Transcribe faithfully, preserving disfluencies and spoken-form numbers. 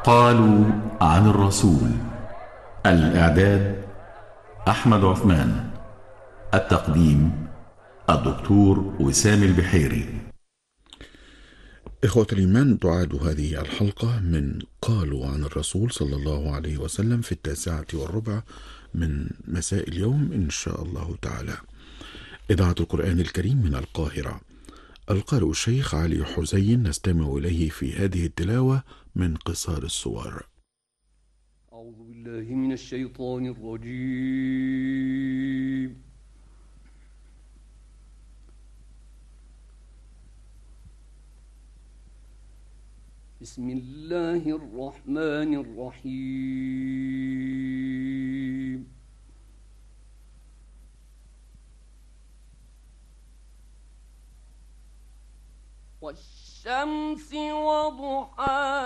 قالوا عن الرسول. الإعداد أحمد عثمان. التقديم الدكتور وسام البحيري. إخوة الإيمان، تعاد هذه الحلقة من قالوا عن الرسول صلى الله عليه وسلم في التاسعة والربع من مساء اليوم إن شاء الله تعالى. إذاعة القرآن الكريم من القاهرة. القارئ الشيخ علي حسين، نستمع إليه في هذه التلاوة من قصار الصور. أعوذ بالله من الشيطان الرجيم. بسم الله الرحمن الرحيم. والشمس وضحاها